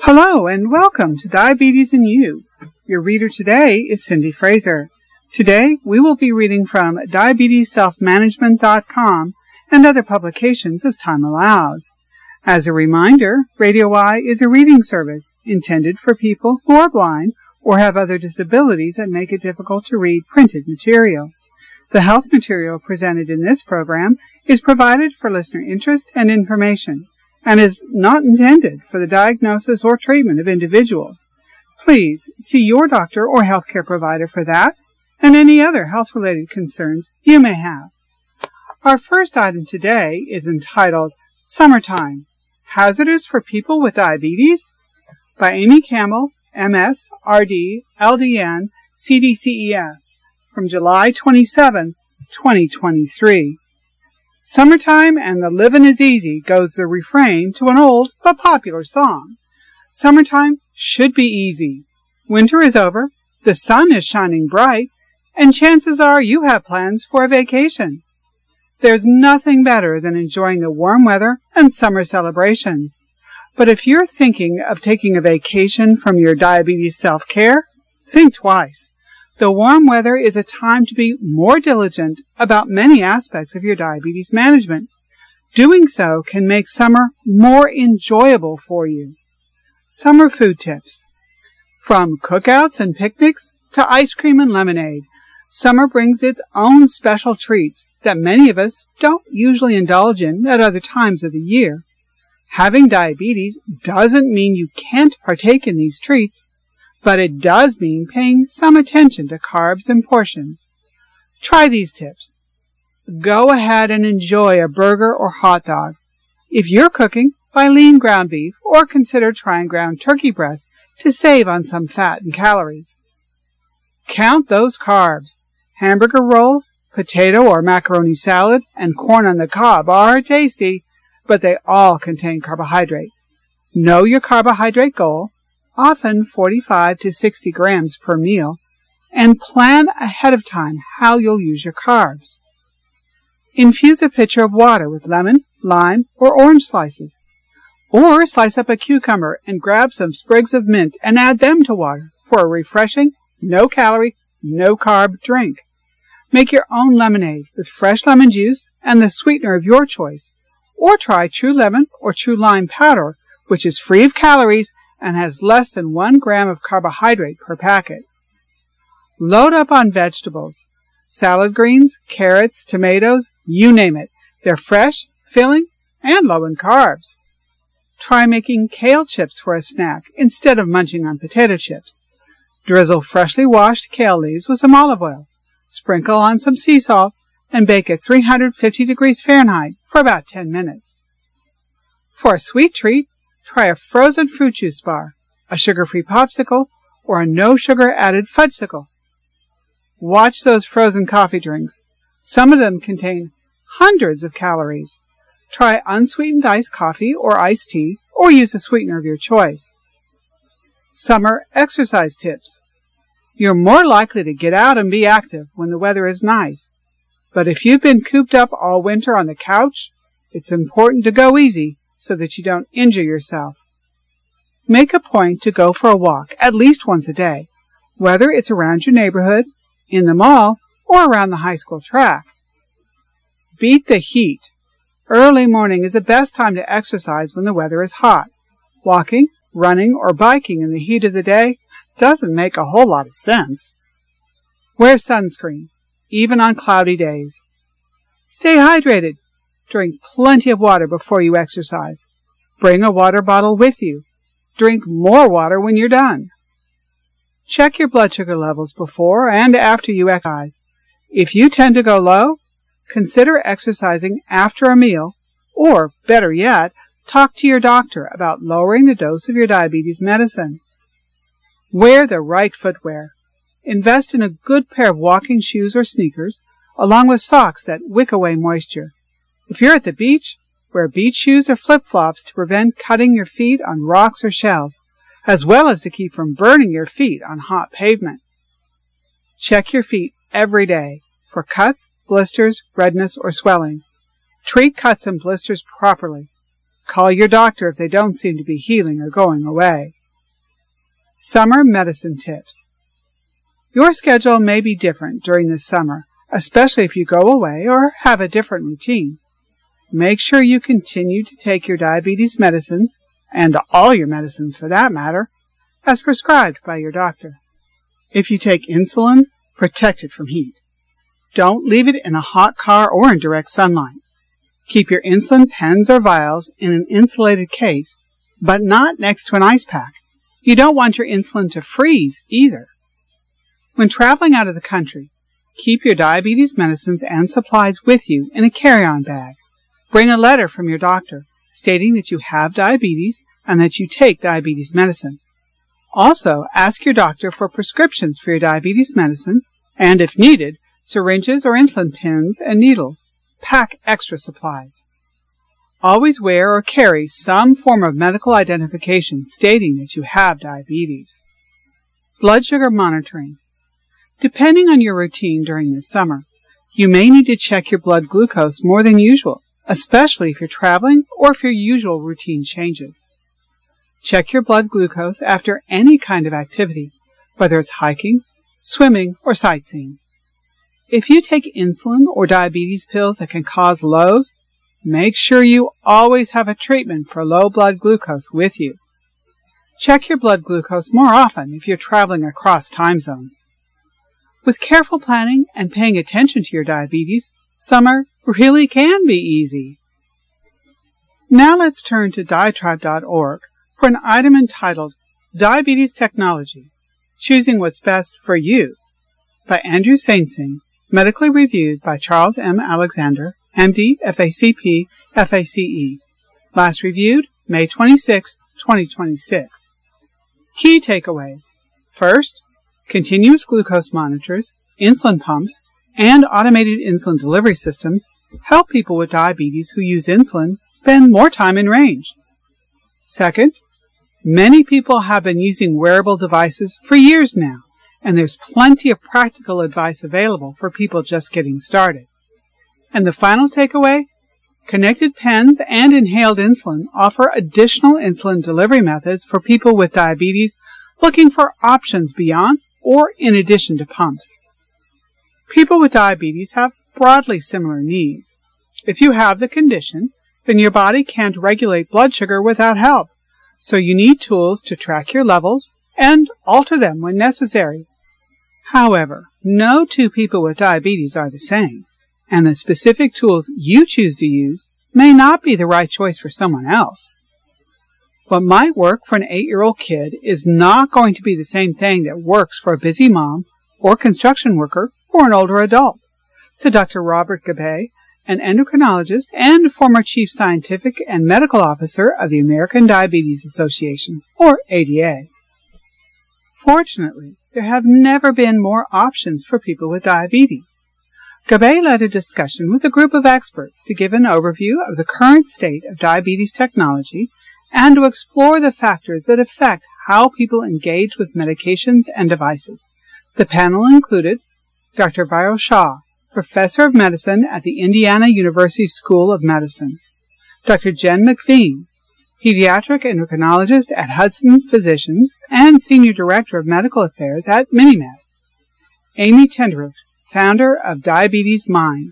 Hello and welcome to Diabetes and You. Your reader today is Cindy Fraser. Today we will be reading from diabetesselfmanagement.com and other publications as time allows. As a reminder, Radio Y is a reading service intended for people who are blind or have other disabilities that make it difficult to read printed material. The health material presented in this program is provided for listener interest and information, and is not intended for the diagnosis or treatment of individuals. Please see your doctor or healthcare provider for that and any other health-related concerns you may have. Our first item today is entitled Summertime, Hazardous for People with Diabetes? By Amy Campbell, MS, RD, LDN, CDCES, from July 27, 2023. Summertime and the livin' is easy goes the refrain to an old but popular song. Summertime should be easy. Winter is over, the sun is shining bright, and chances are you have plans for a vacation. There's nothing better than enjoying the warm weather and summer celebrations. But if you're thinking of taking a vacation from your diabetes self-care, think twice. The warm weather is a time to be more diligent about many aspects of your diabetes management. Doing so can make summer more enjoyable for you. Summer food tips. From cookouts and picnics to ice cream and lemonade, summer brings its own special treats that many of us don't usually indulge in at other times of the year. Having diabetes doesn't mean you can't partake in these treats, but it does mean paying some attention to carbs and portions. Try these tips. Go ahead and enjoy a burger or hot dog. If you're cooking, buy lean ground beef or consider trying ground turkey breast to save on some fat and calories. Count those carbs. Hamburger rolls, potato or macaroni salad, and corn on the cob are tasty, but they all contain carbohydrate. Know your carbohydrate goal, often 45 to 60 grams per meal, and plan ahead of time how you'll use your carbs. Infuse a pitcher of water with lemon, lime, or orange slices. Or slice up a cucumber and grab some sprigs of mint and add them to water for a refreshing, no-calorie, no-carb drink. Make your own lemonade with fresh lemon juice and the sweetener of your choice. Or try True Lemon or True Lime powder, which is free of calories and has less than 1 gram of carbohydrate per packet. Load up on vegetables. Salad greens, carrots, tomatoes, you name it. They're fresh, filling, and low in carbs. Try making kale chips for a snack instead of munching on potato chips. Drizzle freshly washed kale leaves with some olive oil. Sprinkle on some sea salt and bake at 350 degrees Fahrenheit for about 10 minutes. For a sweet treat, try a frozen fruit juice bar, a sugar-free popsicle, or a no-sugar added fudgesicle. Watch those frozen coffee drinks. Some of them contain hundreds of calories. Try unsweetened iced coffee or iced tea, or use a sweetener of your choice. Summer exercise tips. You're more likely to get out and be active when the weather is nice. But if you've been cooped up all winter on the couch, it's important to go easy so that you don't injure yourself. Make a point to go for a walk at least once a day, whether it's around your neighborhood, in the mall, or around the high school track. Beat the heat. Early morning is the best time to exercise when the weather is hot. Walking, running, or biking in the heat of the day doesn't make a whole lot of sense. Wear sunscreen, even on cloudy days. Stay hydrated. Drink plenty of water before you exercise. Bring a water bottle with you. Drink more water when you're done. Check your blood sugar levels before and after you exercise. If you tend to go low, consider exercising after a meal, or, better yet, talk to your doctor about lowering the dose of your diabetes medicine. Wear the right footwear. Invest in a good pair of walking shoes or sneakers, along with socks that wick away moisture. If you're at the beach, wear beach shoes or flip-flops to prevent cutting your feet on rocks or shells, as well as to keep from burning your feet on hot pavement. Check your feet every day for cuts, blisters, redness, or swelling. Treat cuts and blisters properly. Call your doctor if they don't seem to be healing or going away. Summer medicine tips. Your schedule may be different during the summer, especially if you go away or have a different routine. Make sure you continue to take your diabetes medicines, and all your medicines for that matter, as prescribed by your doctor. If you take insulin, protect it from heat. Don't leave it in a hot car or in direct sunlight. Keep your insulin pens or vials in an insulated case, but not next to an ice pack. You don't want your insulin to freeze either. When traveling out of the country, keep your diabetes medicines and supplies with you in a carry-on bag. Bring a letter from your doctor stating that you have diabetes and that you take diabetes medicine. Also, ask your doctor for prescriptions for your diabetes medicine and, if needed, syringes or insulin pens and needles. Pack extra supplies. Always wear or carry some form of medical identification stating that you have diabetes. Blood sugar monitoring. Depending on your routine during the summer, you may need to check your blood glucose more than usual, especially if you're traveling or if your usual routine changes. Check your blood glucose after any kind of activity, whether it's hiking, swimming, or sightseeing. If you take insulin or diabetes pills that can cause lows, make sure you always have a treatment for low blood glucose with you. Check your blood glucose more often if you're traveling across time zones. With careful planning and paying attention to your diabetes, summer really can be easy. Now let's turn to Diatribe.org for an item entitled Diabetes Technology, Choosing What's Best for You, by Andrew Sainsing, medically reviewed by Charles M. Alexander, MD, FACP, FACE. Last reviewed May 26, 2026. Key takeaways. First, continuous glucose monitors, insulin pumps, and automated insulin delivery systems help people with diabetes who use insulin spend more time in range. Second, many people have been using wearable devices for years now, and there's plenty of practical advice available for people just getting started. And the final takeaway, connected pens and inhaled insulin offer additional insulin delivery methods for people with diabetes looking for options beyond or in addition to pumps. People with diabetes have broadly similar needs. If you have the condition, then your body can't regulate blood sugar without help, so you need tools to track your levels and alter them when necessary. However, no two people with diabetes are the same, and the specific tools you choose to use may not be the right choice for someone else. What might work for an 8-year-old kid is not going to be the same thing that works for a busy mom or construction worker or an older adult, said Dr. Robert Gabbay, an endocrinologist and former chief scientific and medical officer of the American Diabetes Association, or ADA. Fortunately, there have never been more options for people with diabetes. Gabbay led a discussion with a group of experts to give an overview of the current state of diabetes technology and to explore the factors that affect how people engage with medications and devices. The panel included Dr. Viral Shah, Professor of Medicine at the Indiana University School of Medicine, Dr. Jen McVean, Pediatric Endocrinologist at Hudson Physicians and Senior Director of Medical Affairs at Minimed, Amy Tenderuk, Founder of Diabetes Mind,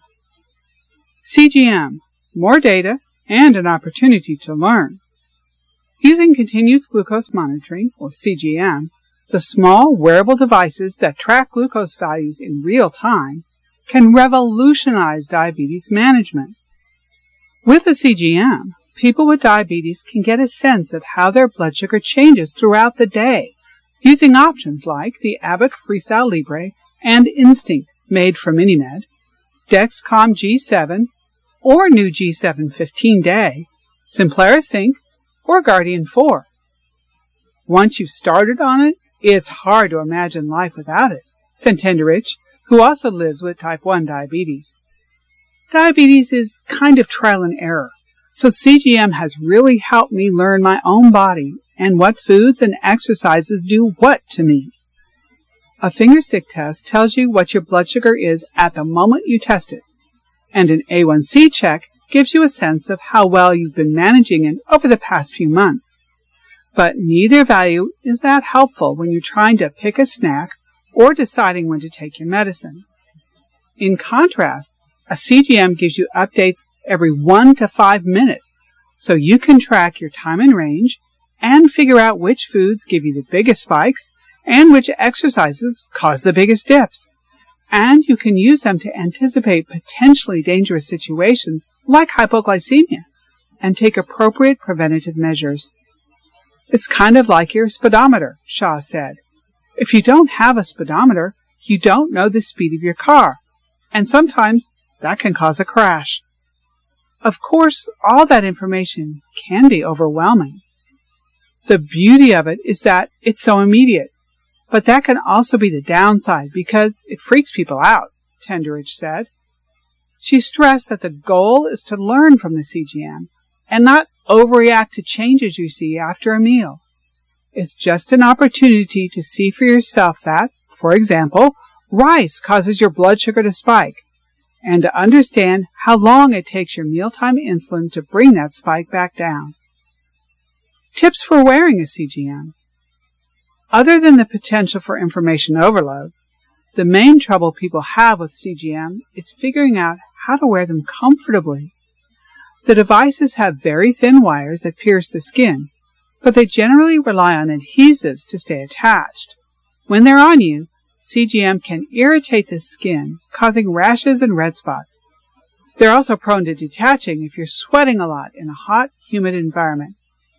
CGM, more data and an opportunity to learn. Using continuous glucose monitoring, or CGM, the small wearable devices that track glucose values in real time can revolutionize diabetes management. With a CGM, people with diabetes can get a sense of how their blood sugar changes throughout the day, using options like the Abbott Freestyle Libre and Instinct, made from Minimed, Dexcom G7, or new G7 15-day, Simplera Sync, or Guardian 4. Once you've started on it, it's hard to imagine life without it, said Tenderich, who also lives with type 1 diabetes. Diabetes is kind of trial and error, so CGM has really helped me learn my own body and what foods and exercises do what to me. A fingerstick test tells you what your blood sugar is at the moment you test it, and an A1C check gives you a sense of how well you've been managing it over the past few months. But neither value is that helpful when you're trying to pick a snack or deciding when to take your medicine. In contrast, a CGM gives you updates every 1 to 5 minutes, so you can track your time and range and figure out which foods give you the biggest spikes and which exercises cause the biggest dips. And you can use them to anticipate potentially dangerous situations like hypoglycemia and take appropriate preventative measures. It's kind of like your speedometer, Shaw said. If you don't have a speedometer, you don't know the speed of your car, and sometimes that can cause a crash. Of course, all that information can be overwhelming. The beauty of it is that it's so immediate, but that can also be the downside because it freaks people out, Tenderich said. She stressed that the goal is to learn from the CGM and not overreact to changes you see after a meal. It's just an opportunity to see for yourself that, for example, rice causes your blood sugar to spike, and to understand how long it takes your mealtime insulin to bring that spike back down. Tips for wearing a CGM. Other than the potential for information overload, the main trouble people have with CGM is figuring out how to wear them comfortably. The devices have very thin wires that pierce the skin, but they generally rely on adhesives to stay attached. When they're on you, CGM can irritate the skin, causing rashes and red spots. They're also prone to detaching if you're sweating a lot in a hot, humid environment.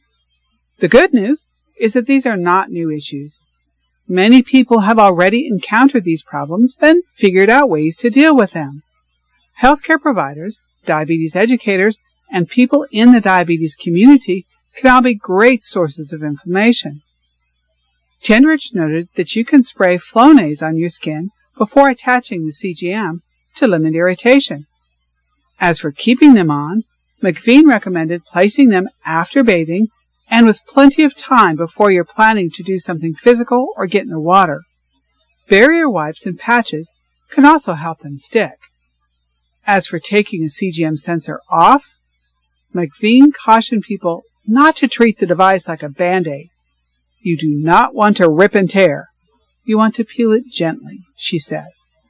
The good news is that these are not new issues. Many people have already encountered these problems and figured out ways to deal with them. Healthcare providers, diabetes educators, and people in the diabetes community can all be great sources of information. Tenderich noted that you can spray Flonase on your skin before attaching the CGM to limit irritation. As for keeping them on, McVean recommended placing them after bathing and with plenty of time before you're planning to do something physical or get in the water. Barrier wipes and patches can also help them stick. As for taking a CGM sensor off, McVean cautioned people not to treat the device like a Band-Aid. You do not want to rip and tear. You want to peel it gently, she said.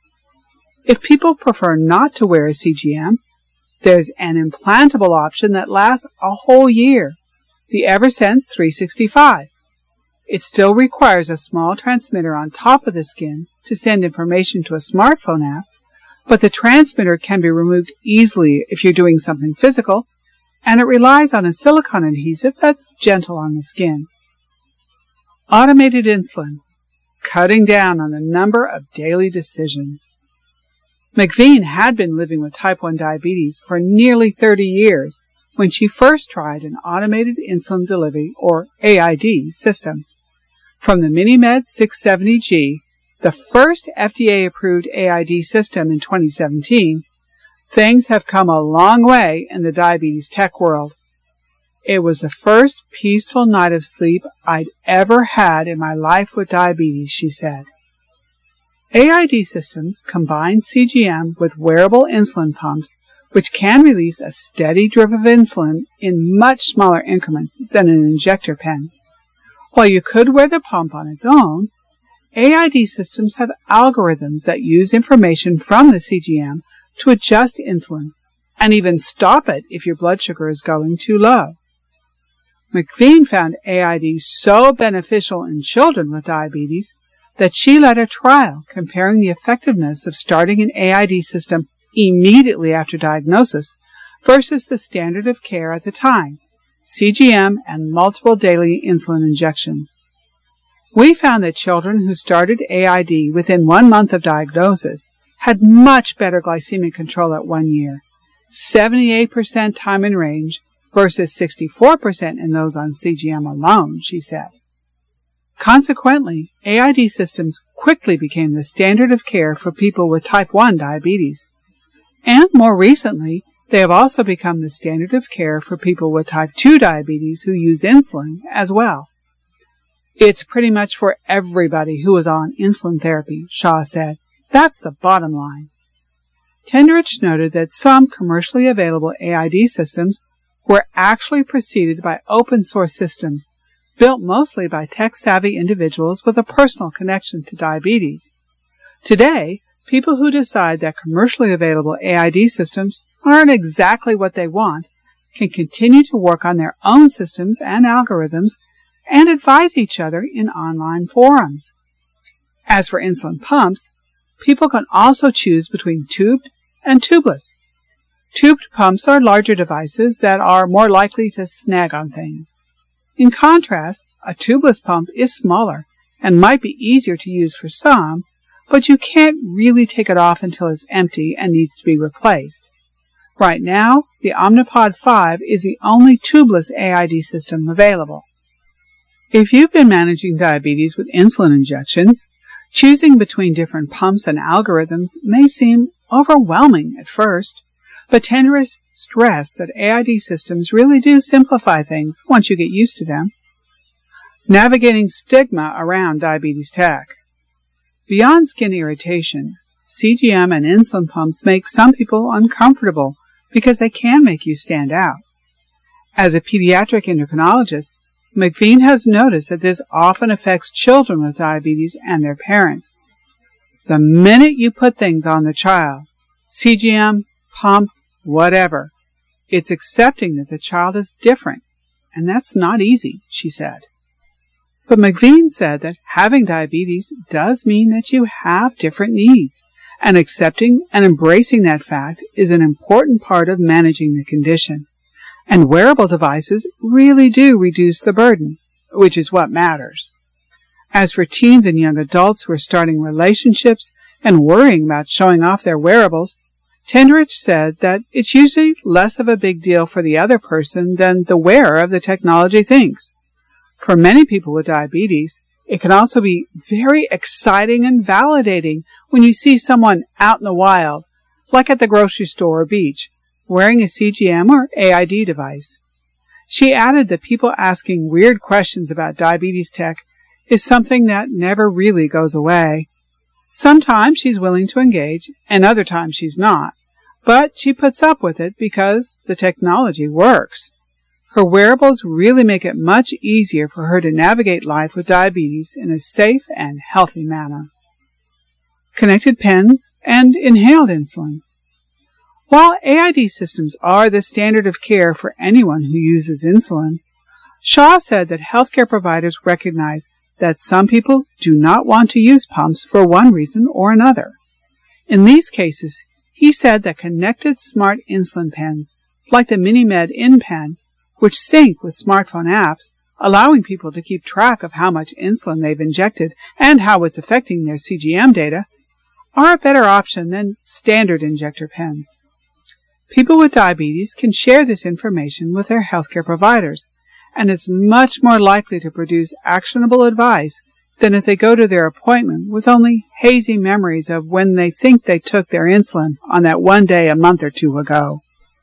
If people prefer not to wear a CGM, there's an implantable option that lasts a whole year, the Eversense 365. It still requires a small transmitter on top of the skin to send information to a smartphone app, but the transmitter can be removed easily if you're doing something physical, and it relies on a silicone adhesive that's gentle on the skin. Automated insulin, cutting down on the number of daily decisions. McVean had been living with type 1 diabetes for nearly 30 years when she first tried an automated insulin delivery, or AID, system. From the MiniMed 670G, the first FDA-approved AID system in 2017, things have come a long way in the diabetes tech world. It was the first peaceful night of sleep I'd ever had in my life with diabetes, she said. AID systems combine CGM with wearable insulin pumps, which can release a steady drip of insulin in much smaller increments than an injector pen. While you could wear the pump on its own, AID systems have algorithms that use information from the CGM to adjust insulin and even stop it if your blood sugar is going too low. McVean found AID so beneficial in children with diabetes that she led a trial comparing the effectiveness of starting an AID system immediately after diagnosis versus the standard of care at the time, CGM and multiple daily insulin injections. We found that children who started AID within 1 month of diagnosis had much better glycemic control at 1 year, 78% time in range versus 64% in those on CGM alone, she said. Consequently, AID systems quickly became the standard of care for people with type 1 diabetes. And more recently, they have also become the standard of care for people with type 2 diabetes who use insulin as well. It's pretty much for everybody who is on insulin therapy, Shaw said. That's the bottom line. Tenderich noted that some commercially available AID systems were actually preceded by open source systems built mostly by tech-savvy individuals with a personal connection to diabetes. Today, people who decide that commercially available AID systems aren't exactly what they want can continue to work on their own systems and algorithms and advise each other in online forums. As for insulin pumps, people can also choose between tubed and tubeless. Tubed pumps are larger devices that are more likely to snag on things. In contrast, a tubeless pump is smaller and might be easier to use for some, but you can't really take it off until it's empty and needs to be replaced. Right now, the Omnipod 5 is the only tubeless AID system available. If you've been managing diabetes with insulin injections, choosing between different pumps and algorithms may seem overwhelming at first, but Tendrich stressed that AID systems really do simplify things once you get used to them. Navigating stigma around diabetes tech. Beyond skin irritation, CGM and insulin pumps make some people uncomfortable because they can make you stand out. As a pediatric endocrinologist, McVean has noticed that this often affects children with diabetes and their parents. The minute you put things on the child, CGM, pump, whatever, it's accepting that the child is different, and that's not easy, she said. But McVean said that having diabetes does mean that you have different needs, and accepting and embracing that fact is an important part of managing the condition. And wearable devices really do reduce the burden, which is what matters. As for teens and young adults who are starting relationships and worrying about showing off their wearables, Tendrich said that it's usually less of a big deal for the other person than the wearer of the technology thinks. For many people with diabetes, it can also be very exciting and validating when you see someone out in the wild, like at the grocery store or beach, wearing a CGM or AID device. She added that people asking weird questions about diabetes tech is something that never really goes away. Sometimes she's willing to engage, and other times she's not, but she puts up with it because the technology works. Her wearables really make it much easier for her to navigate life with diabetes in a safe and healthy manner. Connected pens and inhaled insulin. While AID systems are the standard of care for anyone who uses insulin, Shaw said that healthcare providers recognize that some people do not want to use pumps for one reason or another. In these cases, he said that connected smart insulin pens, like the MiniMed InPen, which sync with smartphone apps, allowing people to keep track of how much insulin they've injected and how it's affecting their CGM data, are a better option than standard injector pens. People with diabetes can share this information with their healthcare providers, and is much more likely to produce actionable advice than if they go to their appointment with only hazy memories of when they think they took their insulin on that one day a month or two ago.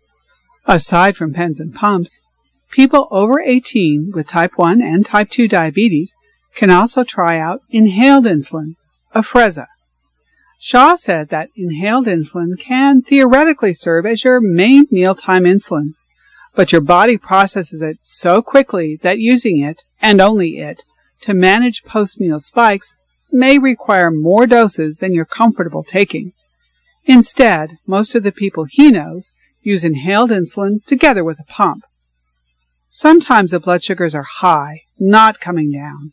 Aside from pens and pumps, people over 18 with type 1 and type 2 diabetes can also try out inhaled insulin, Afrezza. Shaw said that inhaled insulin can theoretically serve as your main mealtime insulin, but your body processes it so quickly that using it, and only it, to manage post-meal spikes may require more doses than you're comfortable taking. Instead, most of the people he knows use inhaled insulin together with a pump. Sometimes the blood sugars are high, not coming down.